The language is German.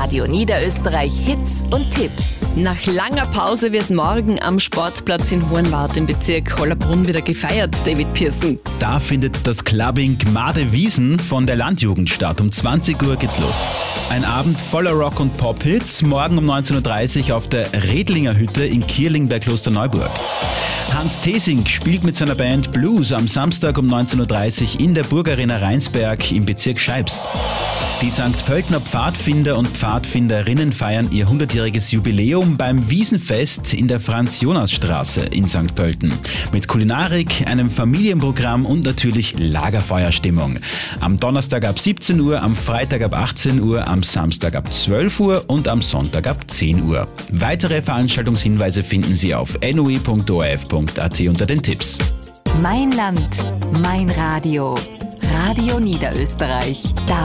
Radio Niederösterreich Hits und Tipps. Nach langer Pause wird morgen am Sportplatz in Hohenwart im Bezirk Hollabrunn wieder gefeiert, David Pearson. Da findet das Clubbing Gmade Wiesen von der Landjugend statt. Um 20 Uhr geht's los. Ein Abend voller Rock- und Pop-Hits. Morgen um 19.30 Uhr auf der Redlinger Hütte in Kierling bei Klosterneuburg. Hans Thesing spielt mit seiner Band Blues am Samstag um 19.30 Uhr in der Burgarena Rheinsberg im Bezirk Scheibs. Die St. Pöltener Pfadfinder und Pfadfinderinnen feiern ihr 100-jähriges Jubiläum beim Wiesenfest in der Franz-Jonas-Straße in St. Pölten. Mit Kulinarik, einem Familienprogramm und natürlich Lagerfeuerstimmung. Am Donnerstag ab 17 Uhr, am Freitag ab 18 Uhr, am Samstag ab 12 Uhr und am Sonntag ab 10 Uhr. Weitere Veranstaltungshinweise finden Sie auf noi.orf.at unter den Tipps. Mein Land, mein Radio. Radio Niederösterreich.